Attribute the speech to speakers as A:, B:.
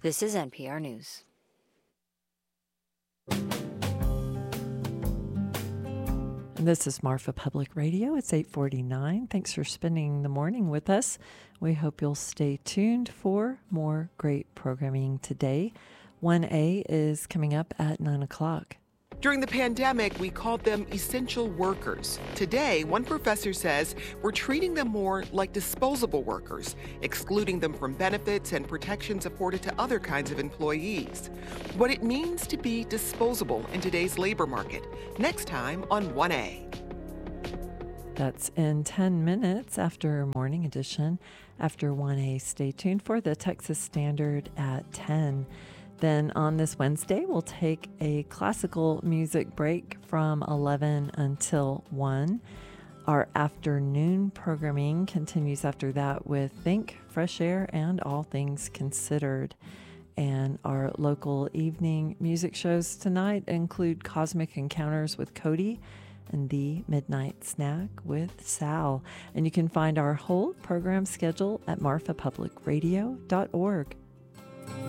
A: This is NPR News.
B: This is Marfa Public Radio. It's 8:49. Thanks for spending the morning with us. We hope you'll stay tuned for more great programming today. 1A is coming up at 9 o'clock.
C: During the pandemic, we called them essential workers. Today, one professor says we're treating them more like disposable workers, excluding them from benefits and protections afforded to other kinds of employees. What it means to be disposable in today's labor market. Next time on 1A.
B: That's in 10 minutes after Morning Edition. After 1A, stay tuned for the Texas Standard at 10. Then on this Wednesday, we'll take a classical music break from 11 until 1. Our afternoon programming continues after that with Think, Fresh Air, and All Things Considered. And our local evening music shows tonight include Cosmic Encounters with Cody and The Midnight Snack with Sal. And you can find our whole program schedule at marfapublicradio.org.